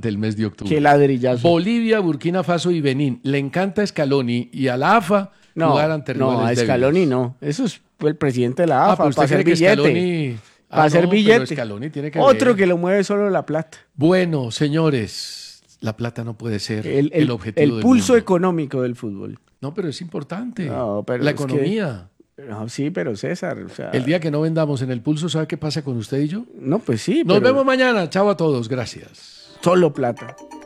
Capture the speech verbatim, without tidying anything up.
del mes de octubre. Qué ladrillazo. Bolivia, Burkina Faso y Benín. Le encanta Scaloni y a la A F A No, jugar ante no, rivales a Scaloni débiles. no. Eso es el presidente de la Ah, A F A, pero usted para hacer cree que billete. Scaloni... Ah, Para hacer no, pero billete. Scaloni tiene que Otro ver. que lo mueve solo la plata. Bueno, señores, la plata no puede ser el, El, el- objetivo el del pulso mundo. económico del fútbol. No, pero es importante. No, pero la es que- economía. No, sí, pero César, o sea, El día que no vendamos en el pulso, ¿sabe qué pasa con usted y yo? no, pues sí, Nos pero vemos mañana. Chao a todos. Gracias. solo plata.